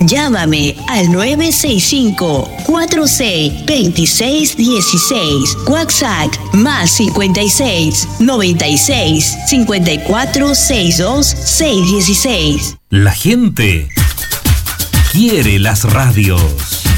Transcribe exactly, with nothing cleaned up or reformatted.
Llámame al nueve seis cinco, cuatro seis, dos seis uno seis. WhatsApp más cincuenta y seis, noventa y seis, cincuenta y cuatro, sesenta y dos, seiscientos dieciséis. La gente quiere las radios.